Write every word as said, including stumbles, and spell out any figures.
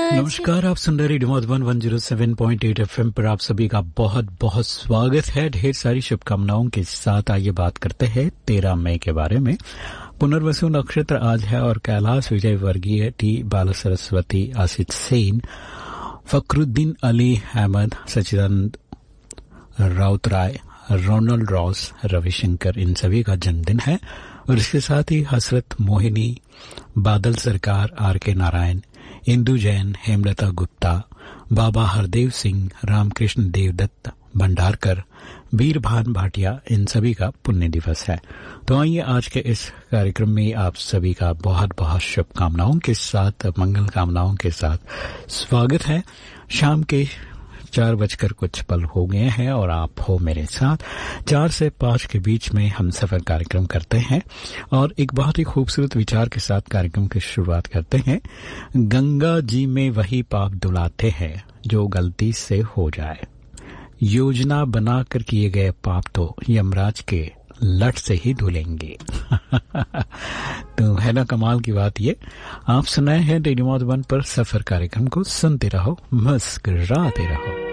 नमस्कार, आप सुन रहे radio Madhuban one zero seven point eight FM पर आप सभी का बहुत बहुत स्वागत है। ढेर सारी शुभकामनाओं के साथ आइए बात करते हैं तेरह मई के बारे में। पुनर्वसु नक्षत्र आज है और कैलाश विजय वर्गीय, टी बाला सरस्वती, आसित सेन, फखरुद्दीन अली अहमद, सच्चिदानंद राउत राय, रोनाल्ड रॉस, रविशंकर, इन सभी का जन्मदिन है। और इसके साथ ही हसरत मोहिनी, बादल सरकार, आर के नारायण, इंदु जैन, हेमलता गुप्ता, बाबा हरदेव सिंह, रामकृष्ण देवदत्त भंडारकर, वीरभान भाटिया, इन सभी का पुण्य दिवस है। तो आइए आज के इस कार्यक्रम में आप सभी का बहुत बहुत शुभकामनाओं के साथ, मंगल कामनाओं के साथ स्वागत है। शाम के चार बजकर कुछ पल हो गए हैं और आप हो मेरे साथ। चार से पांच के बीच में हम सफर कार्यक्रम करते हैं और एक बहुत ही खूबसूरत विचार के साथ कार्यक्रम की शुरुआत करते हैं। गंगा जी में वही पाप धुलाते हैं जो गलती से हो जाए, योजना बनाकर किए गए पाप तो यमराज के लट से ही धुलेंगे। तो है ना कमाल की बात। ये आप सुनाए हैं रेडियो मधुबन पर सफर कार्यक्रम को सुनते रहो, मुस्कुराते रहो।